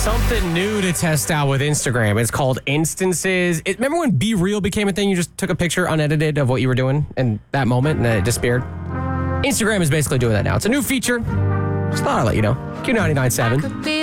something new to test out with Instagram. It's called Instances. Remember when Be Real became a thing? You just took a picture unedited of what you were doing in that moment and then it disappeared. Instagram is basically doing that now. It's a new feature. Just thought I'd let you know. Q99.7.